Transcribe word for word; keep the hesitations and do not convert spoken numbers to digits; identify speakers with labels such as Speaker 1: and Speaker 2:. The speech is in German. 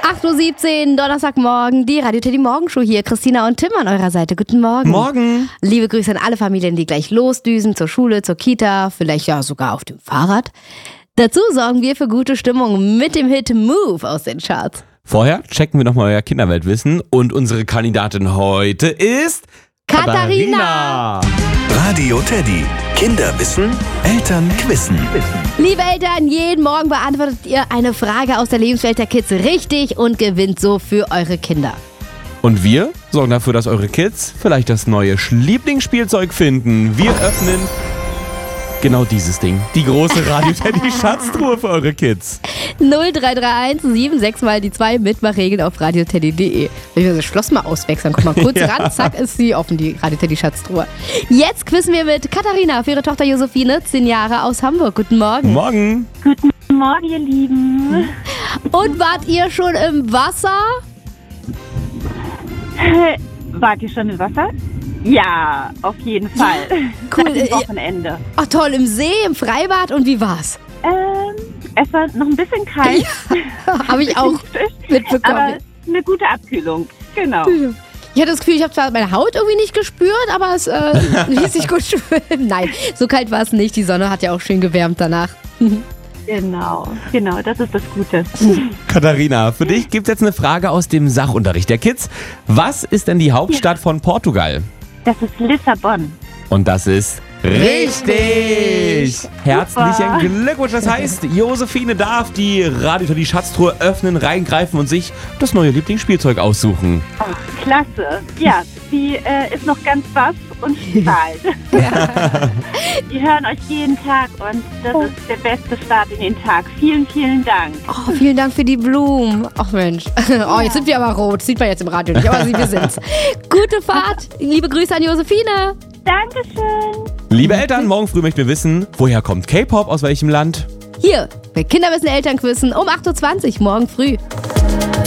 Speaker 1: acht Uhr siebzehn, Donnerstagmorgen, die Radio Teddy Morgenshow hier. Christina und Tim an eurer Seite. Guten Morgen.
Speaker 2: Morgen.
Speaker 1: Liebe Grüße an alle Familien, die gleich losdüsen zur Schule, zur Kita, vielleicht ja sogar auf dem Fahrrad. Dazu sorgen wir für gute Stimmung mit dem Hit Move aus den Charts.
Speaker 2: Vorher checken wir nochmal euer Kinderweltwissen und unsere Kandidatin heute ist
Speaker 1: Katharina.
Speaker 3: Radio Teddy. Kinderwissen, Eltern quissen.
Speaker 1: Liebe Eltern, jeden Morgen beantwortet ihr eine Frage aus der Lebenswelt der Kids richtig und gewinnt so für eure Kinder.
Speaker 2: Und wir sorgen dafür, dass eure Kids vielleicht das neue Lieblingsspielzeug finden. Wir öffnen genau dieses Ding. Die große Radio Teddy Schatztruhe für eure Kids.
Speaker 1: null drei drei eins sieben sechs mal die zwei Mitmachregeln auf radioteddy punkt de. Wenn wir das Schloss mal auswechseln, guck mal kurz
Speaker 2: Ja.
Speaker 1: ran, zack, ist sie offen, die Radio Teddy Schatztruhe. Jetzt quizzen wir mit Katharina für ihre Tochter Josephine, zehn Jahre aus Hamburg. Guten Morgen.
Speaker 2: Morgen.
Speaker 4: Guten Morgen, ihr Lieben.
Speaker 1: Und wart ihr schon im Wasser?
Speaker 4: Wart ihr schon im Wasser? Ja, auf jeden Fall.
Speaker 1: Cool.
Speaker 4: Seit dem Wochenende.
Speaker 1: Ach toll, im See, im Freibad und wie war's?
Speaker 4: Ähm, es war noch ein bisschen kalt.
Speaker 1: Habe ich auch mitbekommen.
Speaker 4: Aber eine gute Abkühlung. Genau.
Speaker 1: Ich hatte das Gefühl, ich habe zwar meine Haut irgendwie nicht gespürt, aber es äh, ließ sich gut schwimmen. Nein, so kalt war es nicht. Die Sonne hat ja auch schön gewärmt danach.
Speaker 4: Genau, genau, das ist das Gute.
Speaker 2: Katharina, für dich gibt es jetzt eine Frage aus dem Sachunterricht der Kids. Was ist denn die Hauptstadt von Portugal?
Speaker 4: Das ist Lissabon.
Speaker 2: Und das ist richtig! Herzlichen Glückwunsch! Das heißt, Josephine darf die Radio Teddy Schatztruhe öffnen, reingreifen und sich das neue Lieblingsspielzeug aussuchen.
Speaker 4: Ach, klasse. Ja, die äh, ist noch ganz baff und strahlt. Die hören euch jeden Tag und das ist der beste Start in den Tag. Vielen, vielen Dank.
Speaker 1: Oh, vielen Dank für die Blumen. Ach Mensch. Oh, jetzt sind wir aber rot. Sieht man jetzt im Radio nicht, aber wir sind's. Gute Fahrt. Liebe Grüße an Josephine.
Speaker 4: Dankeschön.
Speaker 2: Liebe Eltern, morgen früh möchten wir wissen, woher kommt K-Pop, aus welchem Land?
Speaker 1: Hier, bei Kinderwissen Elternquissen um acht Uhr zwanzig morgen früh.